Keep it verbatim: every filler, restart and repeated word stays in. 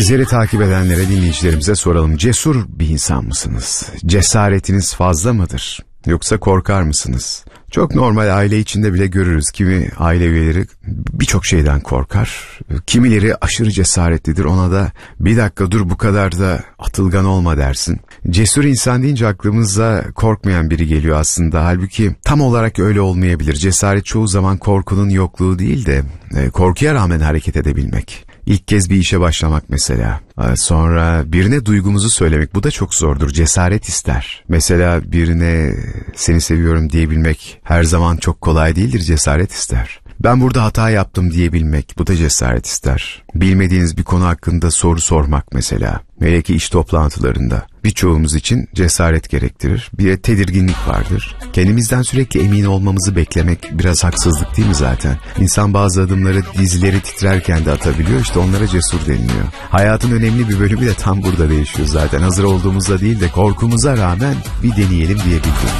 Bizleri takip edenlere, dinleyicilerimize soralım. Cesur bir insan mısınız? Cesaretiniz fazla mıdır? Yoksa korkar mısınız? Çok normal, aile içinde bile görürüz. Kimi aile üyeleri birçok şeyden korkar. Kimileri aşırı cesaretlidir. Ona da bir dakika dur, bu kadar da atılgan olma dersin. Cesur insan deyince aklımıza korkmayan biri geliyor aslında. Halbuki tam olarak öyle olmayabilir. Cesaret çoğu zaman korkunun yokluğu değil de korkuya rağmen hareket edebilmek. İlk kez bir işe başlamak mesela. Sonra birine duygumuzu söylemek, bu da çok zordur. Cesaret ister. Mesela birine seni seviyorum diyebilmek her zaman çok kolay değildir. Cesaret ister. Ben burada hata yaptım diyebilmek, bu da cesaret ister. Bilmediğiniz bir konu hakkında soru sormak mesela. Hele ki iş toplantılarında. Birçoğumuz için cesaret gerektirir. Bir de tedirginlik vardır. Kendimizden sürekli emin olmamızı beklemek biraz haksızlık değil mi zaten? İnsan bazı adımları dizleri titrerken de atabiliyor. İşte onlara cesur deniliyor. Hayatın önemli bir bölümü de tam burada değişiyor zaten. Hazır olduğumuzda değil de korkumuza rağmen bir deneyelim diyebildik.